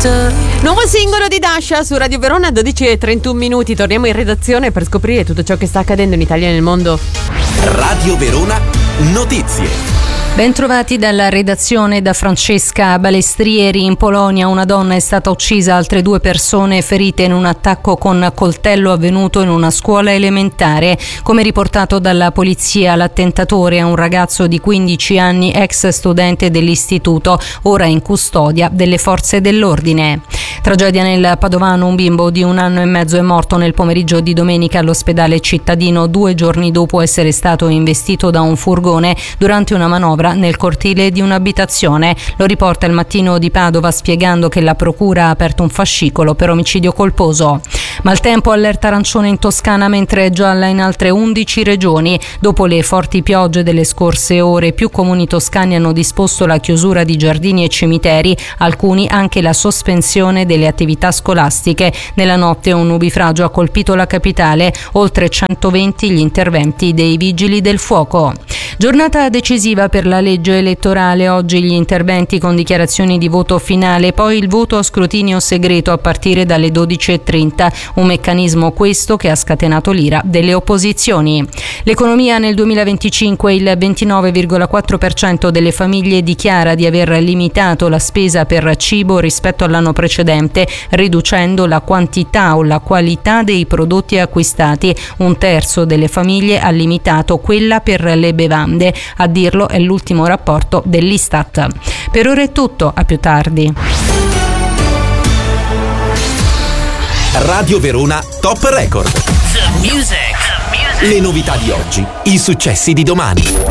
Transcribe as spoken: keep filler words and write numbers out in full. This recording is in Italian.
Nuovo singolo di Dasha su Radio Verona, dodici e trentuno minuti. Torniamo in redazione per scoprire tutto ciò che sta accadendo in Italia e nel mondo. Radio Verona Notizie. Bentrovati dalla redazione da Francesca Balestrieri. In Polonia una donna è stata uccisa, altre due persone ferite in un attacco con coltello avvenuto in una scuola elementare. Come riportato dalla polizia, l'attentatore è un ragazzo di quindici anni, ex studente dell'istituto, ora in custodia delle forze dell'ordine. Tragedia nel Padovano, un bimbo di un anno e mezzo è morto nel pomeriggio di domenica all'ospedale cittadino, due giorni dopo essere stato investito da un furgone durante una manovra nel cortile di un'abitazione. Lo riporta Il Mattino di Padova, spiegando che la procura ha aperto un fascicolo per omicidio colposo. Maltempo, allerta arancione in Toscana, mentre è gialla in altre undici regioni. Dopo le forti piogge delle scorse ore, più comuni toscani hanno disposto la chiusura di giardini e cimiteri, alcuni anche la sospensione delle attività scolastiche. Nella notte un nubifragio ha colpito la capitale, oltre centoventi gli interventi dei vigili del fuoco. Giornata decisiva per la legge elettorale, oggi gli interventi con dichiarazioni di voto finale, poi il voto a scrutinio segreto a partire dalle dodici e trenta, un meccanismo questo che ha scatenato l'ira delle opposizioni. L'economia nel duemilaventicinque, il ventinove virgola quattro per cento delle famiglie dichiara di aver limitato la spesa per cibo rispetto all'anno precedente, riducendo la quantità o la qualità dei prodotti acquistati. Un terzo delle famiglie ha limitato quella per le bevande. A dirlo è l'ultimo rapporto dell'Istat. Per ora è tutto, a più tardi. Radio Verona Top Record. The music. The music. Le novità di oggi, i successi di domani.